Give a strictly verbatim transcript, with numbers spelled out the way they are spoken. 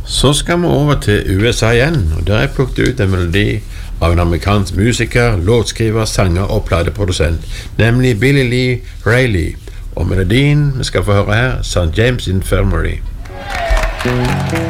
Så skal vi over til U S A igjen, og der har jeg plukket ut en melodi av en amerikansk musiker, låtskriver, sanger og plateprodusent, nemlig Billy Lee Riley, og melodien vi skal få høre her, Saint James Infirmary.